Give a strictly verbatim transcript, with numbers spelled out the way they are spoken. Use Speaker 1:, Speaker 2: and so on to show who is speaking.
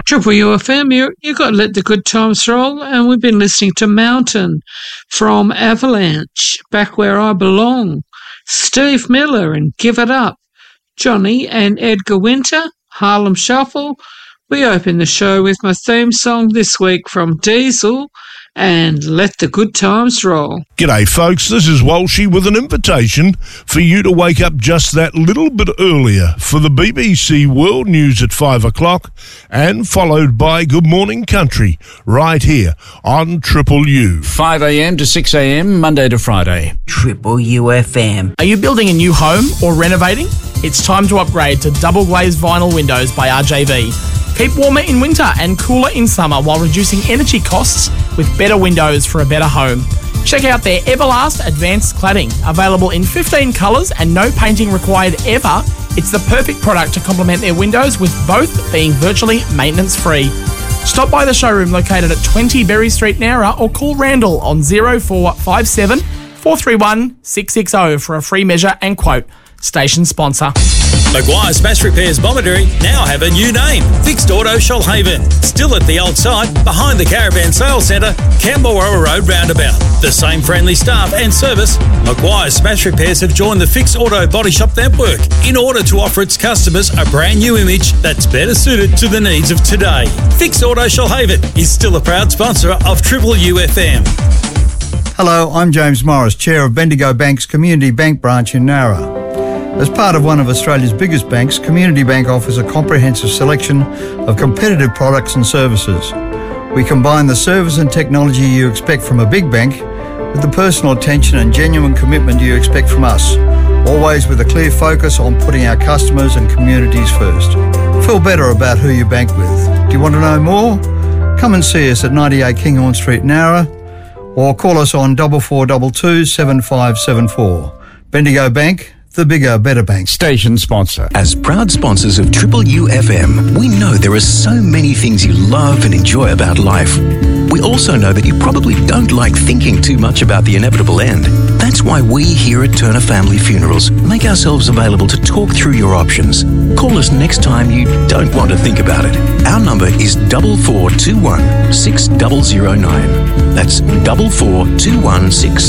Speaker 1: Triple U F M, you you got to let the good times roll, and we've been listening to Mountain from Avalanche, Back Where I Belong, Steve Miller and Give It Up, Johnny and Edgar Winter, Harlem Shuffle. We open the show with my theme song this week from Diesel and Let the Good Times Roll.
Speaker 2: G'day folks, this is Walshy with an invitation for you to wake up just that little bit earlier for the B B C World News at five o'clock and followed by Good Morning Country right here on Triple U.
Speaker 3: five a.m. to six a.m. Monday to Friday.
Speaker 4: Triple U F M.
Speaker 5: Are you building a new home or renovating? It's time to upgrade to double glazed vinyl windows by R J V. Keep warmer in winter and cooler in summer while reducing energy costs with better windows for a better home. Check out their Everlast Advanced Cladding, available in fifteen colours and no painting required ever. It's the perfect product to complement their windows, with both being virtually maintenance-free. Stop by the showroom located at twenty Berry Street, Nowra, or call Randall on zero four five seven, four three one, six six zero for a free measure and quote. Station sponsor.
Speaker 6: Maguire Smash Repairs Bomaderry now have a new name, Fixed Auto Shoalhaven. Still at the old site, behind the Caravan Sales Centre, Camberwell Road Roundabout. The same friendly staff and service, Maguire Smash Repairs have joined the Fixed Auto Body Shop network in order to offer its customers a brand new image that's better suited to the needs of today. Fixed Auto Shoalhaven is still a proud sponsor of Triple U F M.
Speaker 7: Hello, I'm James Morris, Chair of Bendigo Bank's Community Bank branch in Nowra. As part of one of Australia's biggest banks, Community Bank offers a comprehensive selection of competitive products and services. We combine the service and technology you expect from a big bank with the personal attention and genuine commitment you expect from us, always with a clear focus on putting our customers and communities first. Feel better about who you bank with. Do you want to know more? Come and see us at ninety-eight Kinghorn Street, Nowra, or call us on four four two two, seven five seven four. Bendigo Bank, the bigger, better bank.
Speaker 3: Station sponsor.
Speaker 8: As proud sponsors of Triple U F M, we know there are so many things you love and enjoy about life. We also know that you probably don't like thinking too much about the inevitable end. That's why we here at Turner Family Funerals make ourselves available to talk through your options. Call us next time you don't want to think about it. Our number is four four two one, six zero zero nine. That's four four two one, six